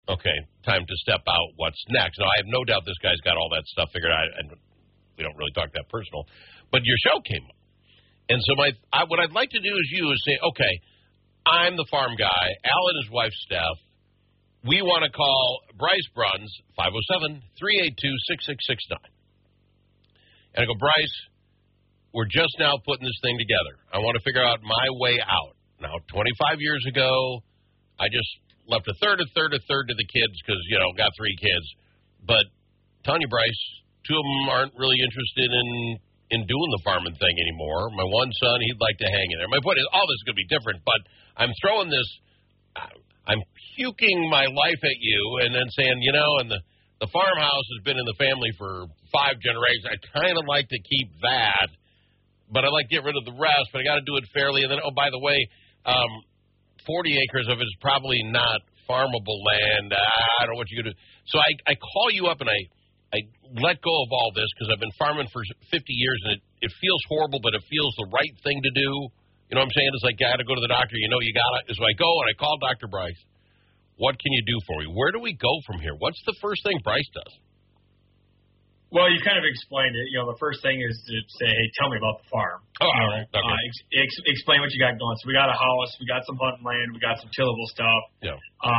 Okay, time to step out. What's next? Now, I have no doubt this guy's got all that stuff figured out, and we don't really talk that personal. But your show came up. And so what I'd like to do is say, okay, I'm the farm guy. Al and his wife, Steph. We want to call Bryce Bruns, 507-382-6669. And I go, Bryce, we're just now putting this thing together. I want to figure out my way out. Now, 25 years ago, I just left a third to the kids because, got 3 kids. But telling you, Bryce, 2 of them aren't really interested in doing the farming thing anymore. My one son, he'd like to hang in there. My point is, all this is going to be different, but I'm throwing this, I'm puking my life at you and then saying, and the farmhouse has been in the family for 5 generations. I kind of like to keep that, but I like to get rid of the rest, but I got to do it fairly. And then, oh, by the way, 40 acres of it is probably not farmable land. I don't know what you could do. So I call you up and I let go of all this because I've been farming for 50 years, and it feels horrible, but it feels the right thing to do. You know what I'm saying? It's like, I got to go to the doctor. You got it. So I go and I call Dr. Bryce. What can you do for me? Where do we go from here? What's the first thing Bryce does? Well, you kind of explained it. The first thing is to say, hey, tell me about the farm. Oh, okay. Explain what you got going. So we got a house. We got some hunting land. We got some tillable stuff. Yeah.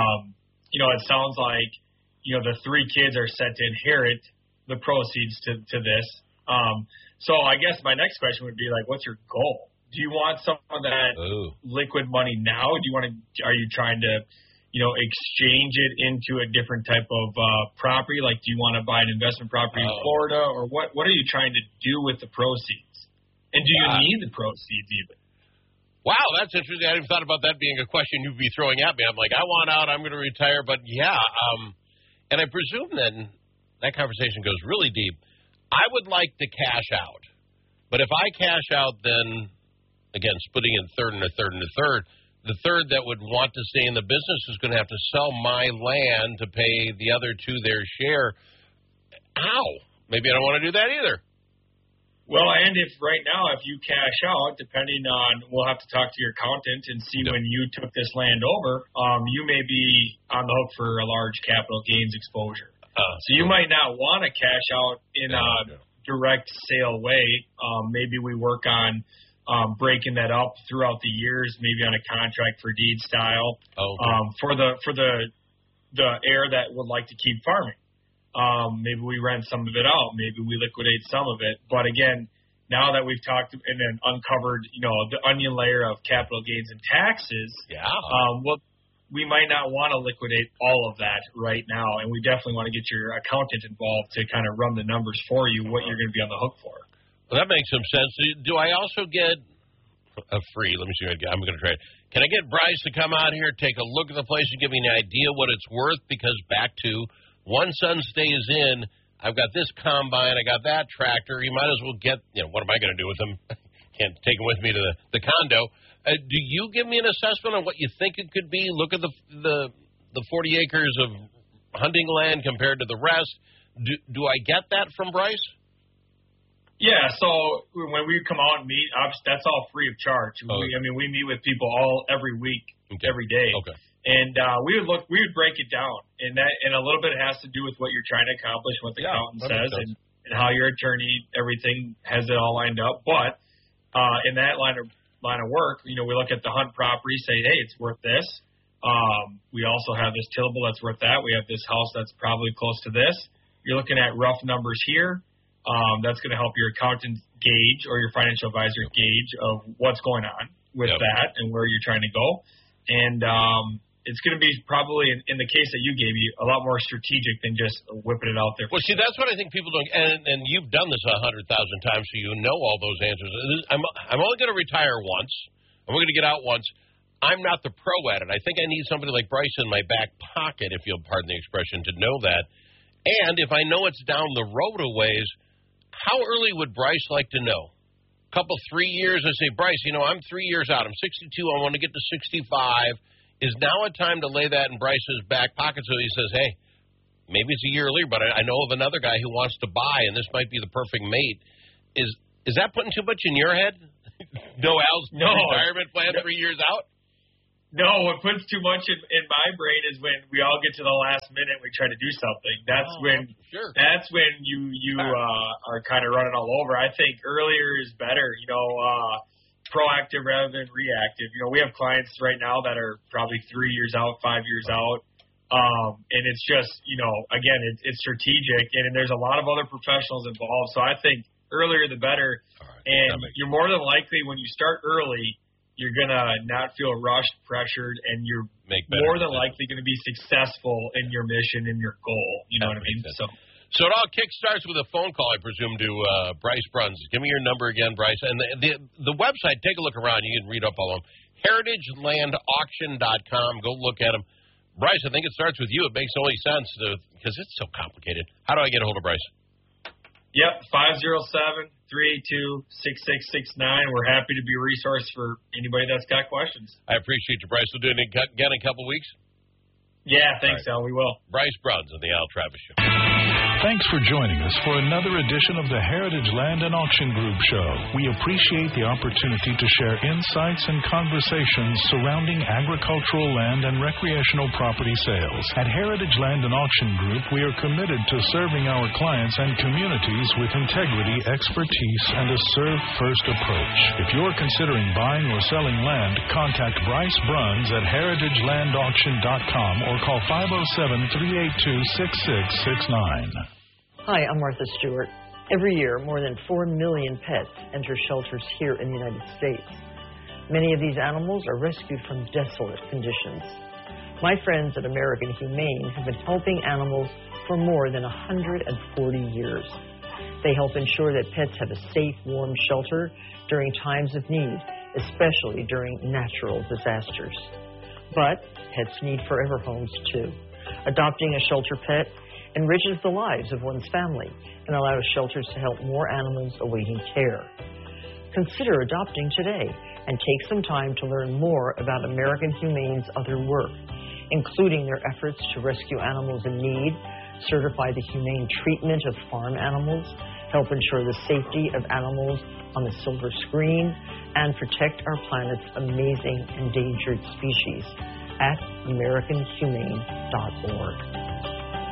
It sounds like, the 3 kids are set to inherit the proceeds to this. So I guess my next question would be, what's your goal? Do you want some of that liquid money now? Are you trying to, exchange it into a different type of property? Do you want to buy an investment property in Florida, or what are you trying to do with the proceeds? And do you need the proceeds even? Wow, that's interesting. I hadn't thought about that being a question you'd be throwing at me. I'm like, I want out. I'm going to retire. But, and I presume then that conversation goes really deep. I would like to cash out. But if I cash out, then, again, splitting in third and a third and a third, the third that would want to stay in the business is going to have to sell my land to pay the other 2 their share. Ow. Maybe I don't want to do that either. Well, and if you cash out, depending on, we'll have to talk to your accountant and see when you took this land over, you may be on the hook for a large capital gains exposure. So you might not want to cash out in a direct sale way. Maybe we work on breaking that up throughout the years, maybe on a contract for deed style, for the heir that would like to keep farming. Maybe we rent some of it out. Maybe we liquidate some of it. But again, now that we've talked and then uncovered, the onion layer of capital gains and taxes, we might not want to liquidate all of that right now. And we definitely want to get your accountant involved to kind of run the numbers for you, what you're going to be on the hook for. Well, that makes some sense. Do I also get a free? Let me see. I'm going to try it. Can I get Bryce to come out here, take a look at the place, and give me an idea what it's worth? Because back to one son stays in. I've got this combine. I got that tractor. You might as well get. What am I going to do with him? Can't take him with me to the condo. Do you give me an assessment on what you think it could be? Look at the 40 acres of hunting land compared to the rest. Do I get that from Bryce? Yeah, so when we come out and meet, that's all free of charge. We meet with people every week, every day. Okay. And we would break it down, and a little bit has to do with what you're trying to accomplish, what the accountant says, and how your attorney, everything has it all lined up. But in that line of work, we look at the hunt property, say, hey, it's worth this. We also have this tillable that's worth that. We have this house that's probably close to this. You're looking at rough numbers here. That's going to help your accountant gauge or your financial advisor gauge of what's going on with that and where you're trying to go. And it's going to be probably, in the case that you gave me, a lot more strategic than just whipping it out there. Well, see, that's what I think people don't, and you've done this 100,000 times, so you know all those answers. I'm only going to retire once. I'm going to get out once. I'm not the pro at it. I think I need somebody like Bryce in my back pocket, if you'll pardon the expression, to know that. And if I know it's down the road a ways, how early would Bryce like to know? A couple, 3 years, I say, Bryce, I'm 3 years out. I'm 62. I want to get to 65. Is now a time to lay that in Bryce's back pocket so he says, hey, maybe it's a year earlier, but I know of another guy who wants to buy, and this might be the perfect mate. Is that putting too much in your head? No retirement plan 3 years out? No, what puts too much in my brain is when we all get to the last minute and we try to do something. That's when you are kind of running all over. I think earlier is better, proactive rather than reactive. We have clients right now that are probably 3 years out, 5 years out. And it's just, again, it's strategic, and there's a lot of other professionals involved. So I think earlier the better. Right, and you're more than likely, when you start early, you're going to not feel rushed, pressured, and you're more than likely going to be successful in your mission and your goal. You know what I mean? So it all kick-starts with a phone call, I presume, to Bryce Bruns. Give me your number again, Bryce. And the website, take a look around. You can read up all of them. HeritageLandAuction.com. Go look at them. Bryce, I think it starts with you. It makes only sense because it's so complicated. How do I get a hold of Bryce? Yep, 507-382-6669. We're happy to be a resource for anybody that's got questions. I appreciate you, Bryce. We'll do it again in a couple weeks. Yeah, thanks, Al. We will. Bryce Bruns on the Al Travis Show. Thanks for joining us for another edition of the Heritage Land and Auction Group Show. We appreciate the opportunity to share insights and conversations surrounding agricultural land and recreational property sales. At Heritage Land and Auction Group, we are committed to serving our clients and communities with integrity, expertise, and a serve-first approach. If you're considering buying or selling land, contact Bryce Bruns at heritagelandauction.com or call 507-382-6669. Hi, I'm Martha Stewart. Every year, more than 4 million pets enter shelters here in the United States. Many of these animals are rescued from desolate conditions. My friends at American Humane have been helping animals for more than 140 years. They help ensure that pets have a safe, warm shelter during times of need, especially during natural disasters. But pets need forever homes, too. Adopting a shelter pet enriches the lives of one's family and allows shelters to help more animals awaiting care. Consider adopting today and take some time to learn more about American Humane's other work, including their efforts to rescue animals in need, certify the humane treatment of farm animals, help ensure the safety of animals on the silver screen, and protect our planet's amazing endangered species at AmericanHumane.org.